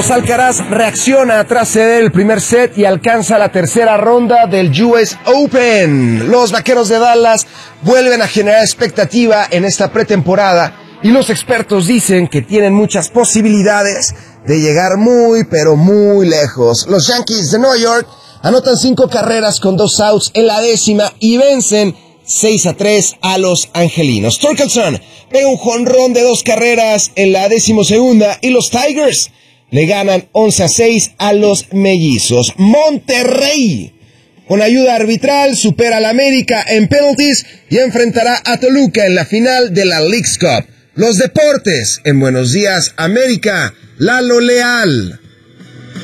Carlos Alcaraz reacciona tras ceder el primer set y alcanza la tercera ronda del US Open. Los Vaqueros de Dallas vuelven a generar expectativa en esta pretemporada y los expertos dicen que tienen muchas posibilidades de llegar muy pero muy lejos. Los Yankees de Nueva York anotan 5 carreras con 2 outs en la décima y vencen 6-3 a los angelinos. Torkelson pega un jonrón de 2 carreras en la 12ª y los Tigers le ganan 11-6 a los mellizos. Monterrey, con ayuda arbitral, supera al América en penalties y enfrentará a Toluca en la final de la Leagues Cup. Los deportes en Buenos Días América, Lalo Leal.